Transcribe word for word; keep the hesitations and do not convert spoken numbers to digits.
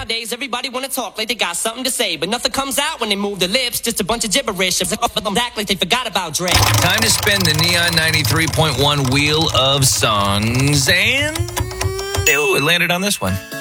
Nowadays, everybody wanna talk like they got something to say, but nothing comes out when they move their lips. Just a bunch of gibberish. It's like them act like they forgot about Dre. Time to spin the Neon ninety-three point one Wheel of Songs, and ooh, it landed on this one.